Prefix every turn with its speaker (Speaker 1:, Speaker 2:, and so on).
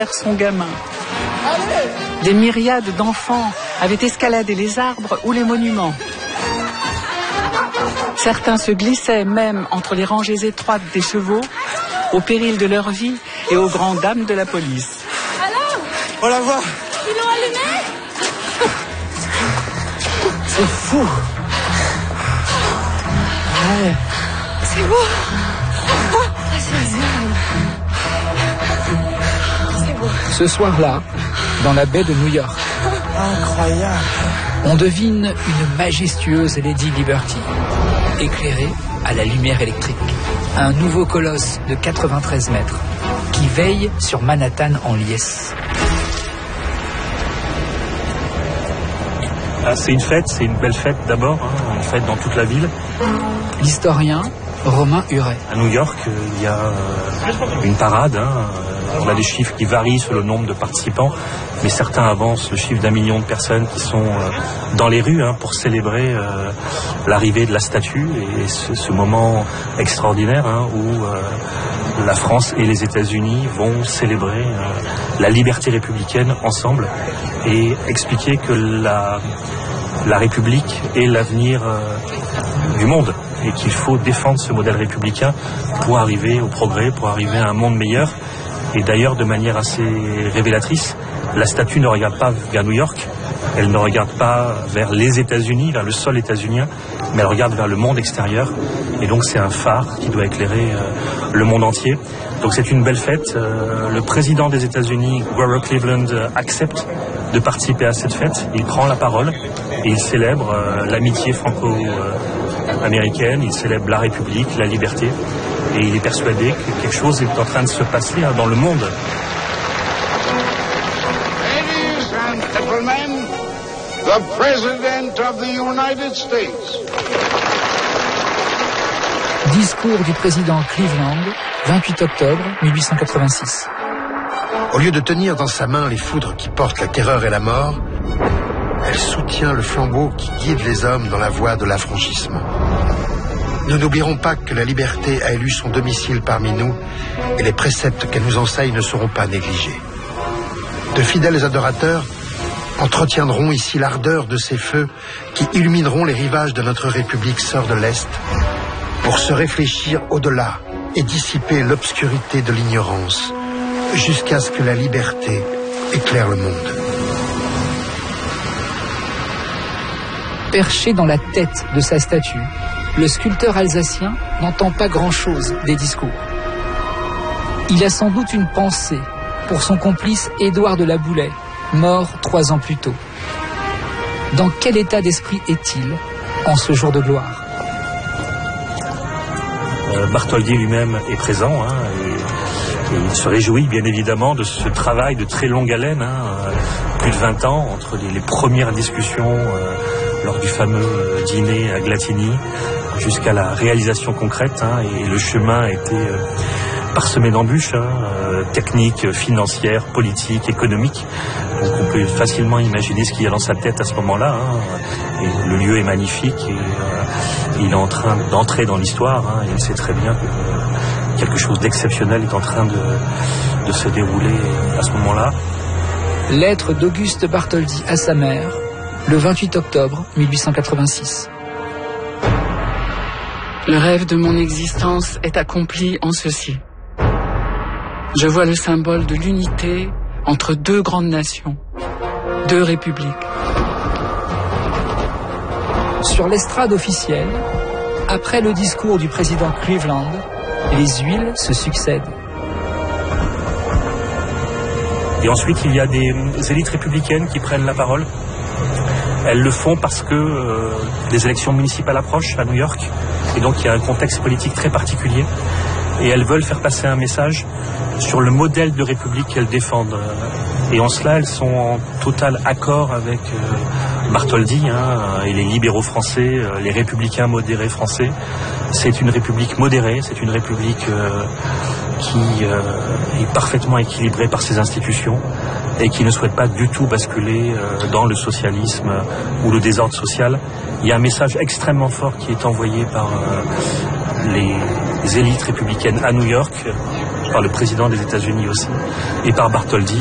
Speaker 1: son gamin. Des myriades d'enfants avaient escaladé les arbres ou les monuments. Certains se glissaient même entre les rangées étroites des chevaux, au péril de leur vie et aux grandes dames de la police.
Speaker 2: Alors ?
Speaker 3: On la voit.
Speaker 2: Ils l'ont allumé ?
Speaker 3: C'est fou. Ouais.
Speaker 2: C'est beau. C'est beau.
Speaker 4: Ce soir-là, dans la baie de New York,
Speaker 3: Incroyable.
Speaker 4: on devine une majestueuse Lady Liberty, éclairée à la lumière électrique. Un nouveau colosse de 93 mètres qui veille sur Manhattan en liesse.
Speaker 5: C'est une fête, c'est une belle fête d'abord, une fête dans toute la ville.
Speaker 4: L'historien Romain Huret.
Speaker 5: À New York, il y a une parade. On a des chiffres qui varient sur le nombre de participants, mais certains avancent le chiffre d'1 million de personnes qui sont dans les rues pour célébrer l'arrivée de la statue et ce moment extraordinaire où la France et les États-Unis vont célébrer la liberté républicaine ensemble et expliquer que la République est l'avenir du monde et qu'il faut défendre ce modèle républicain pour arriver au progrès, pour arriver à un monde meilleur. Et d'ailleurs, de manière assez révélatrice, la statue ne regarde pas vers New York, elle ne regarde pas vers les États-Unis, vers le sol états-unien, mais elle regarde vers le monde extérieur. Et donc c'est un phare qui doit éclairer le monde entier. Donc c'est une belle fête. Le président des États-Unis, Grover Cleveland, accepte de participer à cette fête. Il prend la parole et il célèbre l'amitié franco-américaine, il célèbre la République, la liberté. Et il est persuadé que quelque chose est en train de se passer dans le monde.
Speaker 6: Ladies and gentlemen, the President of the United States.
Speaker 4: Discours du président Cleveland, 28 octobre 1886.
Speaker 7: Au lieu de tenir dans sa main les foudres qui portent la terreur et la mort, elle soutient le flambeau qui guide les hommes dans la voie de l'affranchissement. Nous n'oublierons pas que la liberté a élu son domicile parmi nous et les préceptes qu'elle nous enseigne ne seront pas négligés. De fidèles adorateurs entretiendront ici l'ardeur de ces feux qui illumineront les rivages de notre République sœur de l'Est pour se réfléchir au-delà et dissiper l'obscurité de l'ignorance jusqu'à ce que la liberté éclaire le monde.
Speaker 4: Perché dans la tête de sa statue, le sculpteur alsacien n'entend pas grand-chose des discours. Il a sans doute une pensée pour son complice Édouard de la Boulaye, mort 3 ans plus tôt. Dans quel état d'esprit est-il en ce jour de gloire ?
Speaker 5: Bartholdi lui-même est présent et il se réjouit bien évidemment de ce travail de très longue haleine, plus de 20 ans entre les premières discussions lors du fameux dîner à Glatigny jusqu'à la réalisation concrète et le chemin a été parsemé d'embûches techniques, financières, politiques, économiques. Donc on peut facilement imaginer ce qu'il y a dans sa tête à ce moment-là. Et le lieu est magnifique et il est en train d'entrer dans l'histoire. Il sait très bien que quelque chose d'exceptionnel est en train de se dérouler à ce moment-là.
Speaker 4: Lettre d'Auguste Bartholdi à sa mère, le 28 octobre 1886.
Speaker 1: Le rêve de mon existence est accompli en ceci. Je vois le symbole de l'unité entre 2 grandes nations, 2 républiques.
Speaker 4: Sur l'estrade officielle, après le discours du président Cleveland, les huiles se succèdent.
Speaker 5: Et ensuite, il y a des élites républicaines qui prennent la parole. Elles le font parce que les élections municipales approchent à New York. Et donc, il y a un contexte politique très particulier. Et elles veulent faire passer un message sur le modèle de république qu'elles défendent. Et en cela, elles sont en total accord avec Bartholdi et les libéraux français, les républicains modérés français. C'est une république modérée, c'est une république qui est parfaitement équilibrée par ses institutions et qui ne souhaite pas du tout basculer dans le socialisme ou le désordre social. Il y a un message extrêmement fort qui est envoyé par les élites républicaines à New York par le président des États-Unis aussi, et par Bartholdi,